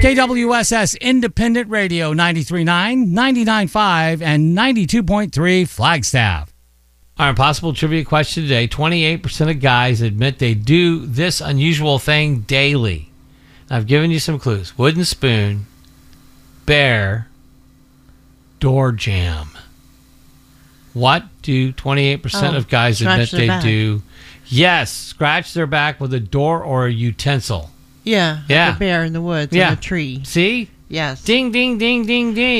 KWSS Independent Radio 93.9, 99.5, and 92.3 Flagstaff. Our impossible trivia question today: 28% of guys admit they do this unusual thing daily. I've given you some clues: wooden spoon, bear, door jam. What do 28% of guys admit they do? Yes, scratch their back with a door or a utensil. Yeah. Yeah. Like a bear in the woods, in a tree. See? Yes. Ding, ding, ding, ding, ding.